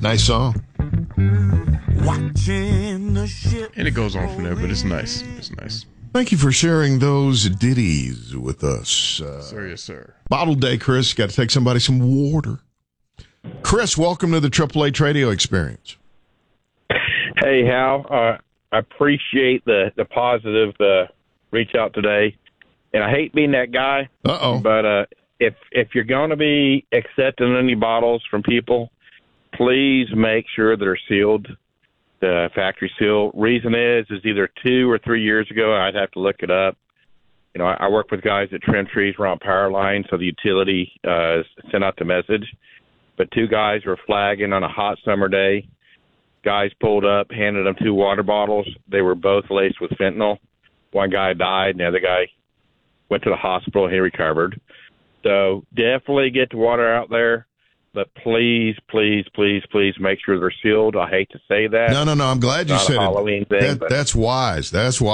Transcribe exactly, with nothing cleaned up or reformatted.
Nice song. Watching the ship. And it goes on from there, but it's nice. It's nice. Thank you for sharing those ditties with us. Uh, Sir, yes, sir. Bottle day, Chris. Got to take somebody some water. Chris, welcome to the Triple H Radio Experience. Hey, Hal. Uh, I appreciate the, the positive uh, reach out today. And I hate being that guy. Uh-oh. But uh, if, if you're going to be accepting any bottles from people, please make sure they're sealed, the factory seal. Reason is, is either two or three years ago, I'd have to look it up. You know, I, I work with guys that trim trees around power lines, so the utility uh, sent out the message. But two guys were flagging on a hot summer day. Guys pulled up, handed them two water bottles. They were both laced with fentanyl. One guy died, and the other guy went to the hospital, and he recovered. So definitely get the water out there. But please, please, please, please make sure they're sealed. I hate to say that. No, no, no. I'm glad you Not said a Halloween it. thing, That, but that's wise. That's wise.